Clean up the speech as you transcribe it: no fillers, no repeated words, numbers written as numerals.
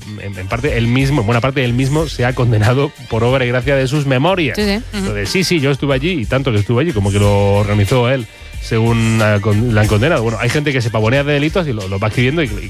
en parte él mismo, en buena parte él mismo se ha condenado por obra y gracia de sus memorias. Sí. Entonces, sí, yo estuve allí y tanto que estuve allí, como que lo organizó él, según la han condenado. Bueno, hay gente que se pavonea de delitos y lo va escribiendo y